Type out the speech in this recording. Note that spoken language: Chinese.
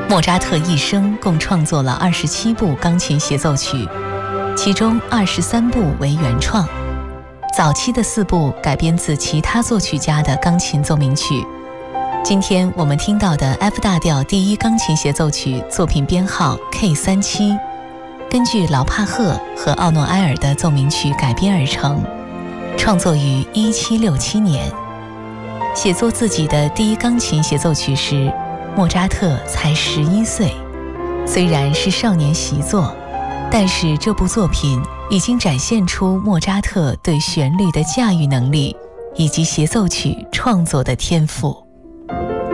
莫扎特一生共创作了27部钢琴协奏曲，其中23部为原创，早期的4部改编自其他作曲家的钢琴奏鸣曲。今天我们听到的 F 大调第一钢琴协奏曲作品编号 K37， 根据劳帕赫和奥诺埃尔的奏鸣曲改编而成，创作于1767年。写作自己的第一钢琴协奏曲时，莫扎特才11岁，虽然是少年习作，但是这部作品已经展现出莫扎特对旋律的驾驭能力以及协奏曲创作的天赋。